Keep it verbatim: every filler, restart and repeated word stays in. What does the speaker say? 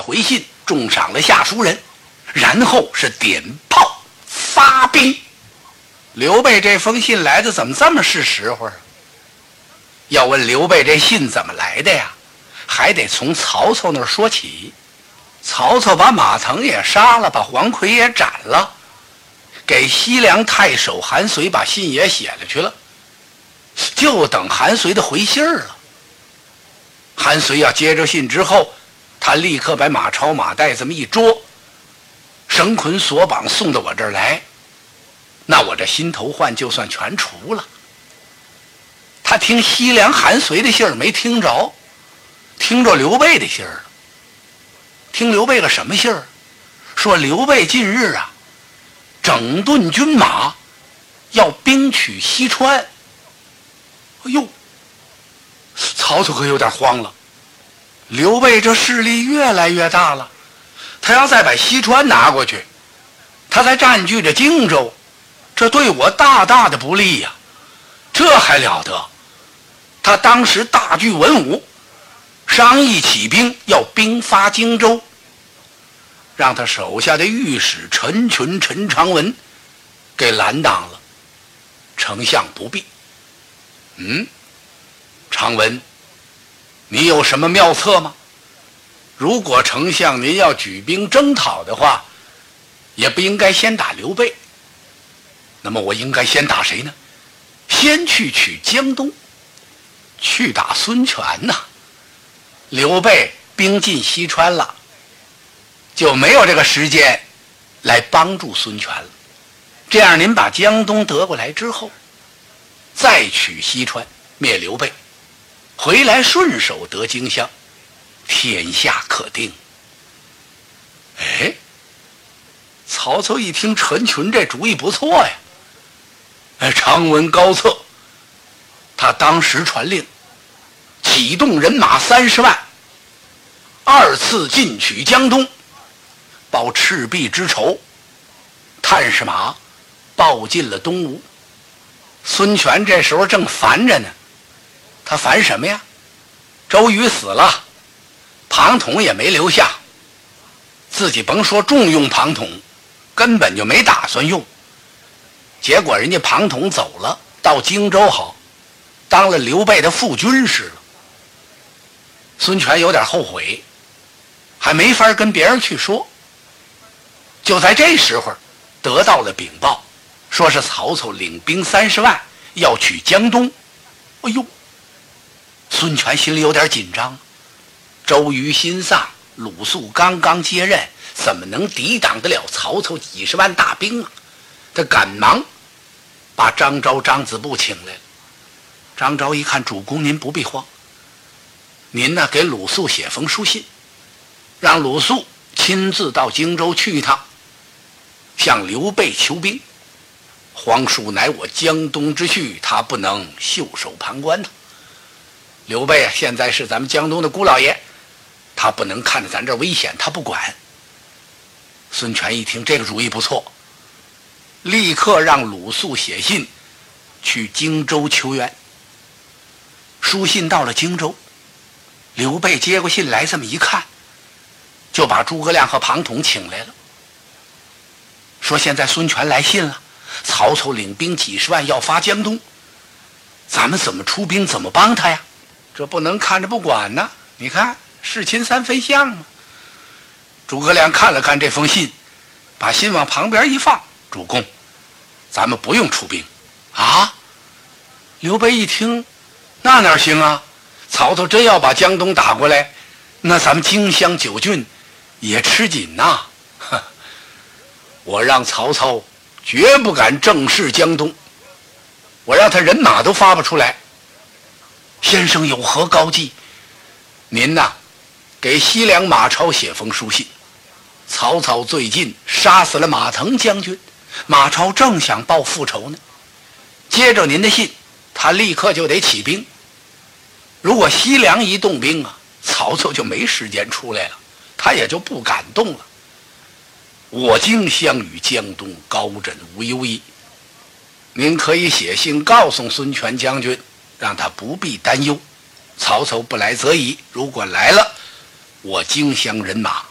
的回信，重赏了下书人，然后是点炮发兵。刘备这封信来的怎么这么是时候啊？要问刘备这信怎么来的呀，还得从曹操那儿说起。曹操把马腾也杀了，把黄奎也斩了，给西凉太守韩遂把信也写了去了，就等韩遂的回信儿了。韩遂要接着信之后，他立刻把马超马岱这么一捉，绳捆索绑送到我这儿来，那我这心头患就算全除了。他听西凉韩遂的信儿没听着，听着刘备的信儿了。听刘备个什么信儿？说刘备近日啊，整顿军马，要兵取西川。哎呦，曹操可有点慌了。刘备这势力越来越大了，他要再把西川拿过去，他再占据着荆州，这对我大大的不利呀！这还了得？他当时大聚文武，商议起兵，要兵发荆州，让他手下的御史陈群、陈长文给拦挡了。丞相不必。嗯，长文，你有什么妙策吗？如果丞相您要举兵征讨的话，也不应该先打刘备，那么我应该先打谁呢？先去取江东，去打孙权呐。刘备兵进西川了，就没有这个时间来帮助孙权了。这样您把江东得过来之后，再取西川，灭刘备，回来顺手得荆襄，天下可定。哎，曹操一听陈群这主意不错呀，哎，长文高策。他当时传令，启动人马三十万，二次进取江东，报赤壁之仇。探视马报进了东吴。孙权这时候正烦着呢，他烦什么呀？周瑜死了，庞统也没留下，自己甭说重用庞统，根本就没打算用。结果人家庞统走了，到荆州好，当了刘备的副军师了。孙权有点后悔，还没法跟别人去说。就在这时候得到了禀报，说是曹操领兵三十万要取江东。哎呦，孙权心里有点紧张。周瑜心丧，鲁肃刚刚接任，怎么能抵挡得了曹操几十万大兵啊？他赶忙把张昭、张子布请来了。张昭一看，主公您不必慌，您呢给鲁肃写封书信，让鲁肃亲自到荆州去一趟，向刘备求兵。皇叔乃我江东之婿，他不能袖手旁观呐。刘备啊，现在是咱们江东的姑老爷，他不能看着咱这危险，他不管。孙权一听这个主意不错，立刻让鲁肃写信去荆州求援。书信到了荆州，刘备接过信来，这么一看，就把诸葛亮和庞统请来了，说现在孙权来信了，曹操领兵几十万要发江东，咱们怎么出兵，怎么帮他呀？这不能看着不管呢，你看事亲三分像嘛。诸葛亮看了看这封信，把信往旁边一放，主公，咱们不用出兵啊。刘备一听，那哪行啊？曹操真要把江东打过来，那咱们荆襄九郡也吃紧呐。我让曹操绝不敢正视江东，我让他人马都发不出来。先生有何高计？您呐，给西凉马超写封书信，曹操最近杀死了马腾将军，马超正想报复仇呢。接着您的信，他立刻就得起兵。如果西凉一动兵啊，曹操就没时间出来了，他也就不敢动了。我荆襄与江东高枕无忧矣。您可以写信告诉孙权将军，让他不必担忧，曹操不来则已，如果来了，我荆襄人马